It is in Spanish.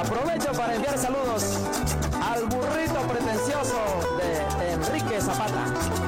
Aprovecho para enviar saludos al burrito pretencioso de Enrique Zapata.